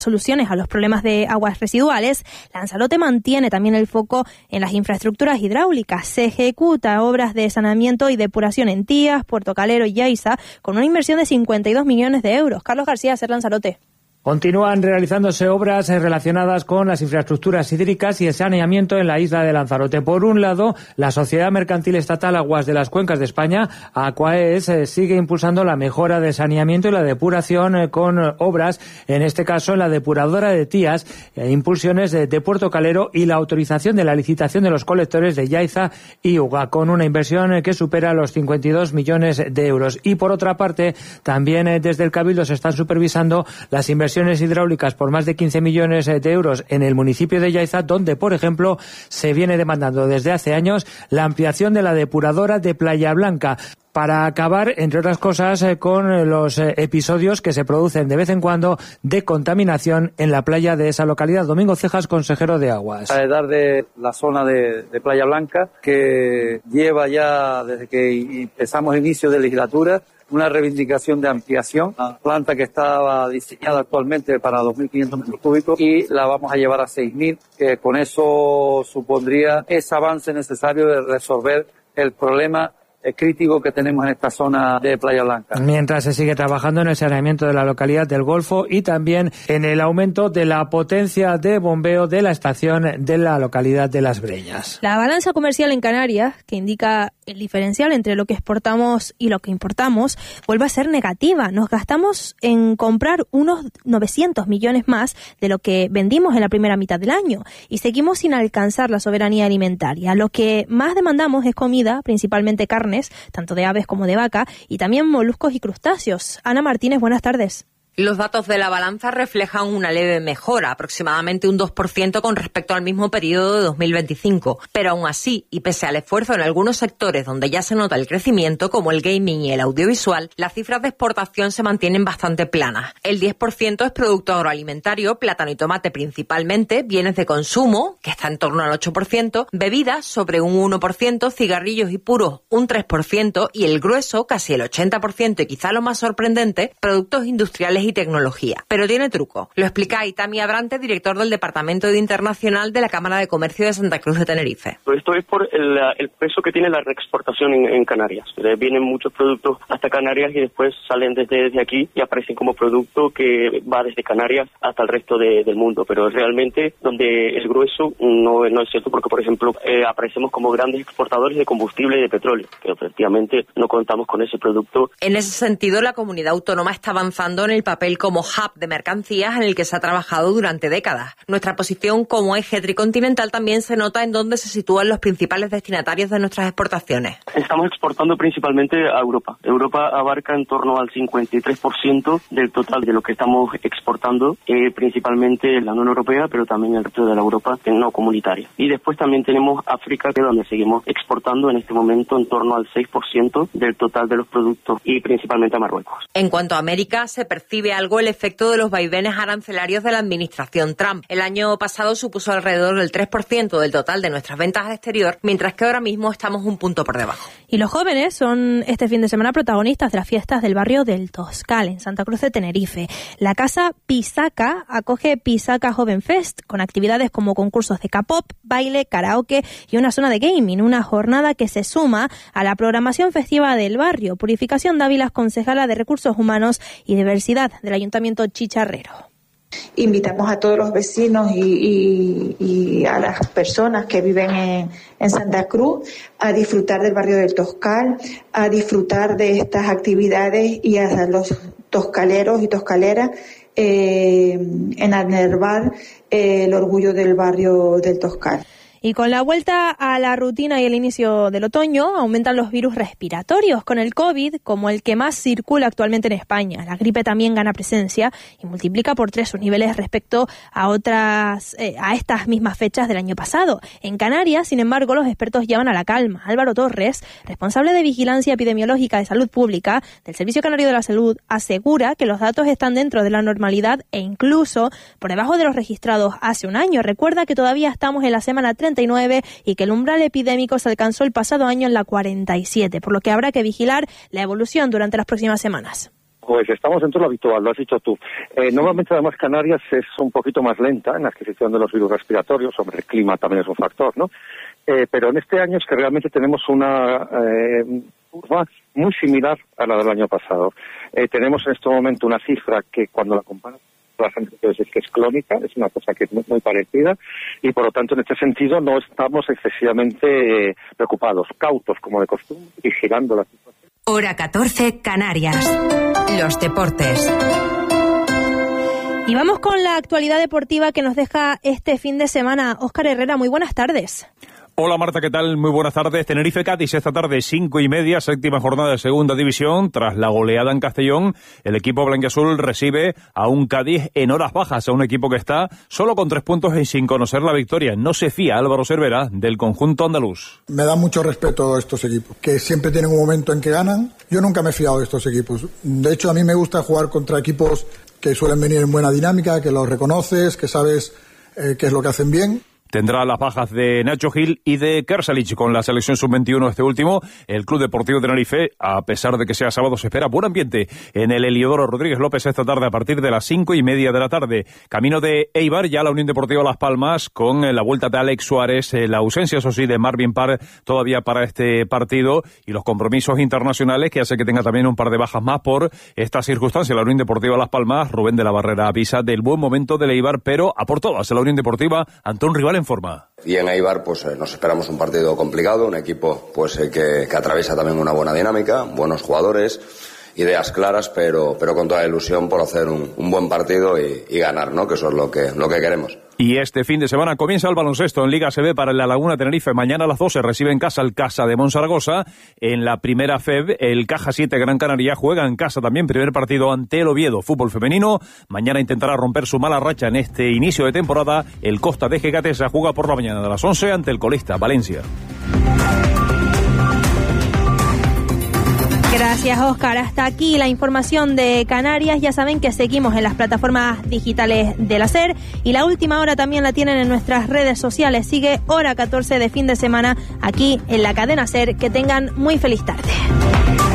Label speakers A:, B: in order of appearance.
A: soluciones a los problemas de aguas residuales, Lanzarote mantiene también el foco en las infraestructuras hidráulicas. Se ejecuta obras de saneamiento y depuración en Tías, Puerto Calero y Yaiza con una inversión de 52 millones de euros. Carlos García, SER Lanzarote.
B: Continúan realizándose obras relacionadas con las infraestructuras hídricas y el saneamiento en la isla de Lanzarote. Por un lado, la Sociedad Mercantil Estatal Aguas de las Cuencas de España, ACUAES, sigue impulsando la mejora del saneamiento y la depuración con obras, en este caso en la depuradora de Tías, impulsiones de Puerto Calero y la autorización de la licitación de los colectores de Yaiza y Uga, con una inversión que supera los 52 millones de euros. Y por otra parte, también desde el Cabildo se están supervisando las inversiones hidráulicas por más de 15 millones de euros en el municipio de Yaiza, donde, por ejemplo, se viene demandando desde hace años la ampliación de la depuradora de Playa Blanca, para acabar, entre otras cosas, con los episodios que se producen de vez en cuando de contaminación en la playa de esa localidad. Domingo Cejas, consejero de Aguas.
C: De la zona de Playa Blanca, que lleva ya desde que empezamos inicio de legislatura una reivindicación de ampliación, la planta que estaba diseñada actualmente para 2.500 metros cúbicos y la vamos a llevar a 6.000, que con eso supondría ese avance necesario de resolver el problema crítico que tenemos en esta zona de Playa Blanca.
B: Mientras se sigue trabajando en el saneamiento de la localidad del Golfo y también en el aumento de la potencia de bombeo de la estación de la localidad de Las Breñas.
A: La balanza comercial en Canarias, que indica el diferencial entre lo que exportamos y lo que importamos, vuelve a ser negativa. Nos gastamos en comprar unos 900 millones más de lo que vendimos en la primera mitad del año y seguimos sin alcanzar la soberanía alimentaria. Lo que más demandamos es comida, principalmente carne, tanto de aves como de vaca, y también moluscos y crustáceos. Ana Martínez, buenas tardes.
D: Los datos de la balanza reflejan una leve mejora, aproximadamente un 2% con respecto al mismo periodo de 2025. Pero aún así, y pese al esfuerzo en algunos sectores donde ya se nota el crecimiento, como el gaming y el audiovisual, las cifras de exportación se mantienen bastante planas. El 10% es producto agroalimentario, plátano y tomate principalmente, bienes de consumo, que está en torno al 8%, bebidas sobre un 1%, cigarrillos y puros un 3%, y el grueso, casi el 80%, y quizá lo más sorprendente, productos industriales y tecnología. Pero tiene truco. Lo explica Itami Abrante, director del Departamento de Internacional de la Cámara de Comercio de Santa Cruz de Tenerife.
E: Esto es por el peso que tiene la reexportación en Canarias. Vienen muchos productos hasta Canarias y después salen desde aquí y aparecen como producto que va desde Canarias hasta el resto del mundo. Pero realmente donde el grueso no es cierto, porque por ejemplo aparecemos como grandes exportadores de combustible y de petróleo, que efectivamente no contamos con ese producto.
D: En ese sentido, la comunidad autónoma está avanzando en el papel como hub de mercancías en el que se ha trabajado durante décadas. Nuestra posición como eje tricontinental también se nota en dónde se sitúan los principales destinatarios de nuestras exportaciones.
E: Estamos exportando principalmente a Europa. Europa abarca en torno al 53% del total de lo que estamos exportando, principalmente la Unión Europea, pero también el resto de la Europa no comunitaria. Y después también tenemos África, que es donde seguimos exportando en este momento en torno al 6% del total de los productos, y principalmente a Marruecos.
D: En cuanto a América, se percibe algo el efecto de los vaivenes arancelarios de la administración Trump. El año pasado supuso alrededor del 3% del total de nuestras ventas al exterior, mientras que ahora mismo estamos un punto por debajo.
A: Y los jóvenes son este fin de semana protagonistas de las fiestas del barrio del Toscal, en Santa Cruz de Tenerife. La casa Pisaca acoge Pisaca Joven Fest, con actividades como concursos de K-pop, baile, karaoke y una zona de gaming, una jornada que se suma a la programación festiva del barrio. Purificación Dávila, concejala de Recursos Humanos y Diversidad del Ayuntamiento Chicharrero.
F: Invitamos a todos los vecinos y a las personas que viven en Santa Cruz a disfrutar del barrio del Toscal, a disfrutar de estas actividades y a los toscaleros y toscaleras enervar el orgullo del barrio del Toscal.
A: Y con la vuelta a la rutina y el inicio del otoño, aumentan los virus respiratorios con el COVID como el que más circula actualmente en España. La gripe también gana presencia y multiplica por 3 sus niveles respecto a estas mismas fechas del año pasado. En Canarias, sin embargo, los expertos llaman a la calma. Álvaro Torres, responsable de Vigilancia Epidemiológica de Salud Pública del Servicio Canario de la Salud, asegura que los datos están dentro de la normalidad e incluso por debajo de los registrados hace un año. Recuerda que todavía estamos en la semana 39 y que el umbral epidémico se alcanzó el pasado año en la 47, por lo que habrá que vigilar la evolución durante las próximas semanas.
G: Pues estamos dentro de lo habitual, lo has dicho tú. Normalmente, además, Canarias es un poquito más lenta en la adquisición de los virus respiratorios. Hombre, el clima también es un factor, ¿no? Pero en este año es que realmente tenemos una curva muy similar a la del año pasado. Tenemos en este momento una cifra que cuando la comparas, la gente puede decir que es clónica, es una cosa que es muy, muy parecida, y por lo tanto en este sentido no estamos excesivamente preocupados, cautos como de costumbre, vigilando la situación.
H: Hora 14, Canarias. Los deportes.
A: Y vamos con la actualidad deportiva que nos deja este fin de semana. Óscar Herrera, muy buenas tardes.
I: Hola Marta, ¿qué tal? Muy buenas tardes. Tenerife-Cádiz esta tarde 5:30, séptima jornada de segunda división. Tras la goleada en Castellón, el equipo blanquiazul recibe a un Cádiz en horas bajas, a un equipo que está solo con 3 puntos y sin conocer la victoria. No se fía Álvaro Cervera del conjunto andaluz.
J: Me da mucho respeto a estos equipos, que siempre tienen un momento en que ganan. Yo nunca me he fiado de estos equipos. De hecho, a mí me gusta jugar contra equipos que suelen venir en buena dinámica, que los reconoces, que sabes qué es lo que hacen bien.
I: Tendrá las bajas de Nacho Gil y de Kersalic con la selección sub-21 este último. El Club Deportivo Tenerife, a pesar de que sea sábado, se espera buen ambiente en el Heliodoro Rodríguez López esta tarde a partir de las 5:30 de la tarde. Camino de Eibar, ya la Unión Deportiva Las Palmas con la vuelta de Alex Suárez, la ausencia, eso sí, de Marvin Parr todavía para este partido y los compromisos internacionales que hace que tenga también un par de bajas más por esta circunstancia. La Unión Deportiva Las Palmas, Rubén de la Barrera avisa del buen momento del Eibar, pero a por todas la Unión Deportiva ante un rival en forma.
K: Y en Eibar pues nos esperamos un partido complicado, un equipo pues que atraviesa también una buena dinámica, buenos jugadores, ideas claras, pero con toda la ilusión por hacer un buen partido y ganar, ¿no? Que eso es lo que queremos.
I: Y este fin de semana comienza el baloncesto en Liga ASB para La Laguna Tenerife. Mañana a las 12 recibe en casa el Casa de Monzaragoza. En la primera FEB, el Caja 7 Gran Canaria juega en casa también. Primer partido ante el Oviedo, fútbol femenino. Mañana intentará romper su mala racha en este inicio de temporada. El Costa de Gecatesa juega por la mañana de las 11 ante el colista Valencia.
A: Gracias, Óscar. Hasta aquí la información de Canarias. Ya saben que seguimos en las plataformas digitales de la SER y la última hora también la tienen en nuestras redes sociales. Sigue Hora 14 de fin de semana aquí en la cadena SER. Que tengan muy feliz tarde.